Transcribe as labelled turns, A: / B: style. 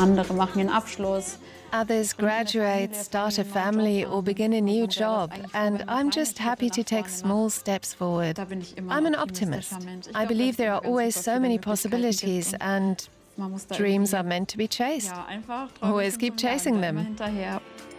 A: Andere machen ihren Abschluss.
B: Others graduate, start a family, or begin a new job, and I'm just happy to take small steps forward. I'm an optimist. I believe there are always so many possibilities, and dreams are meant to be chased. Always keep chasing them.